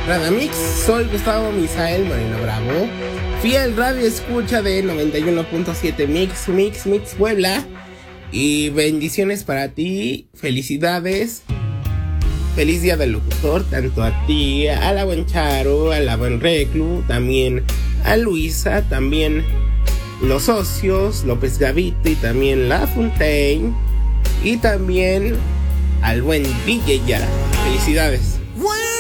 Radamix, soy Gustavo Misael Moreno Bravo, fiel radio escucha de 91.7 Mix Puebla. Y bendiciones para ti, felicidades, feliz día del locutor, tanto a ti, a la buen Charo, a la buen Reclu, también a Luisa, también los socios, López Gavito y también La Fontaine y también al buen DJ Yara. Felicidades.